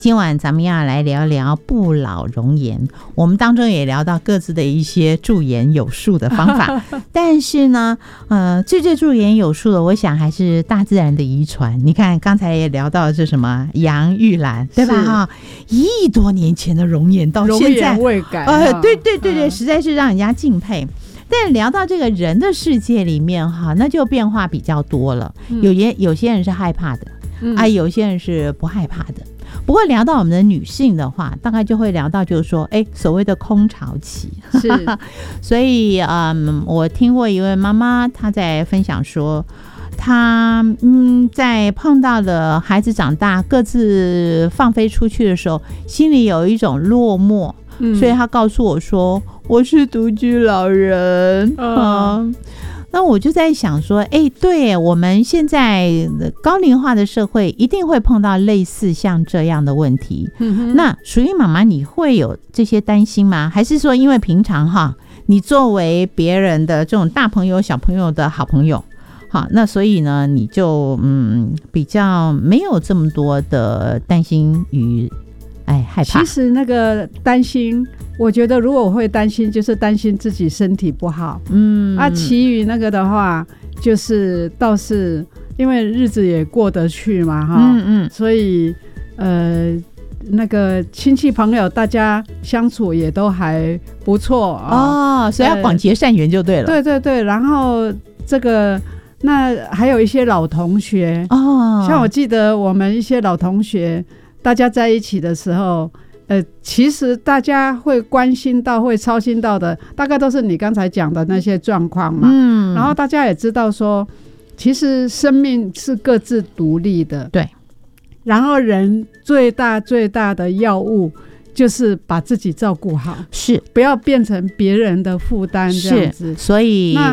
今晚咱们要来聊聊不老容颜，我们当中也聊到各自的一些驻颜有术的方法但是呢最驻颜有术的我想还是大自然的遗传。你看刚才也聊到这什么杨玉兰对吧1亿多年前的容颜到现在容颜未改对对对对实在是让人家敬佩。但聊到这个人的世界里面那就变化比较多了，有些人是害怕的有些人是不害怕的。不过聊到我们的女性的话，大概就会聊到就是说所谓的空巢期是所以我听过一位妈妈她在分享说她在碰到了孩子长大各自放飞出去的时候，心里有一种落寞所以她告诉我说我是独居老人那我就在想说对，我们现在高龄化的社会一定会碰到类似像这样的问题那淑英妈妈你会有这些担心吗？还是说因为平常你作为别人的这种大朋友小朋友的好朋友那所以呢你就比较没有这么多的担心与害怕？ 其实那个担心，我觉得如果我会担心，就是担心自己身体不好。其余那个的话，就是倒是因为日子也过得去嘛，所以那个亲戚朋友大家相处也都还不错所以要广结善缘就对了。 对对对，然后这个那还有一些老同学像我记得我们一些老同学。大家在一起的时候其实大家会关心到会操心到的大概都是你刚才讲的那些状况嘛然后大家也知道说其实生命是各自独立的对，然后人最大的要务就是把自己照顾好， 是不要变成别人的负担这样子。 所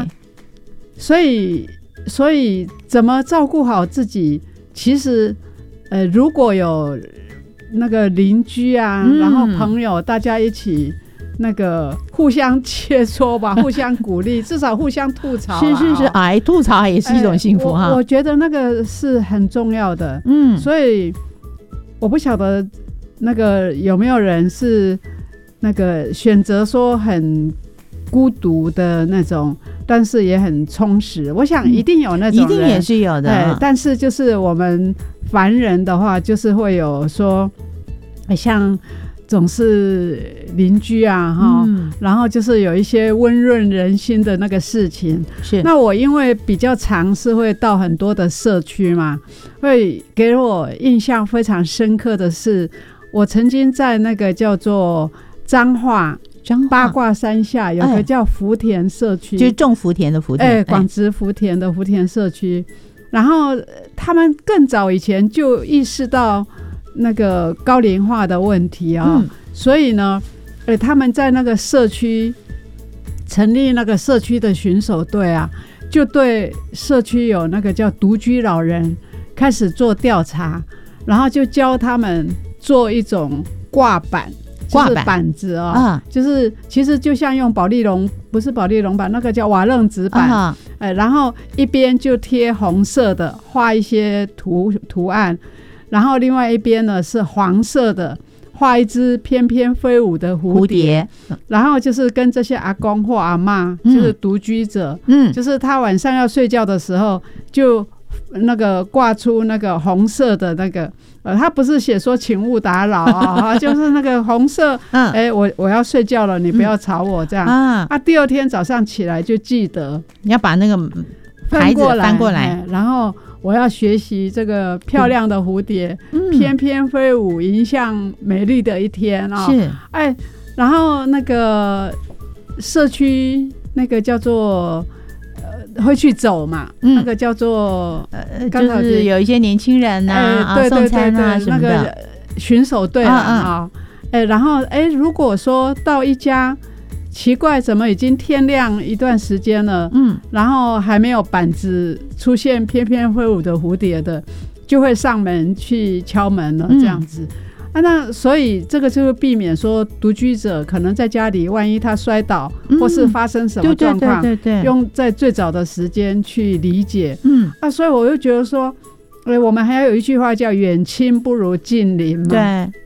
以怎么照顾好自己，其实如果有那个邻居然后朋友大家一起那个互相切磋吧互相鼓励至少互相吐槽是吐槽也是一种幸福我觉得那个是很重要的所以我不晓得那个有没有人是那个选择说很孤独的那种但是也很充实，我想一定有那种人， 一定也是有的但是就是我们凡人的话就是会有说像总是邻居然后就是有一些温润人心的那个事情是。 那我因为比较常是会到很多的社区嘛，会给我印象非常深刻的是我曾经在那个叫做彰化八卦山下有个叫福田社区就是种福田的福田广植福田的福田社区然后他们更早以前就意识到那个高龄化的问题所以呢他们在那个社区成立那个社区的巡守队就对社区有那个叫独居老人开始做调查，然后就教他们做一种挂板就是板子就是其实就像用保丽龙不是保丽龙板那个叫瓦楞纸板然后一边就贴红色的画一些图案，然后另外一边呢是黄色的画一只翩翩飞舞的蝴蝶然后就是跟这些阿公或阿嬷就是独居者就是他晚上要睡觉的时候就那个挂出那个红色的那个他不是写说请勿打扰就是那个红色我要睡觉了你不要吵我这样第二天早上起来就记得你要把那个牌子翻过来然后我要学习这个漂亮的蝴蝶翩翩飞舞迎向美丽的一天是然后那个社区那个叫做会去走嘛那个叫做就是有一些年轻人对送餐什么的那个巡守队然后如果说到一家奇怪怎么已经天亮一段时间了然后还没有板子出现翩翩飞舞的蝴蝶的，就会上门去敲门了这样子那所以这个就会避免说独居者可能在家里万一他摔倒或是发生什么状况用在最早的时间去理解所以我就觉得说我们还有一句话叫远亲不如近邻嘛。 对。